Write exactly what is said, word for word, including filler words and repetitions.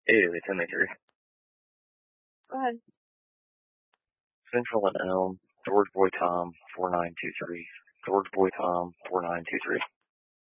Ew, it's in there. Go ahead. Central and Elm, George Boy Tom, four nine two three. George Boy Tom, four nine two three.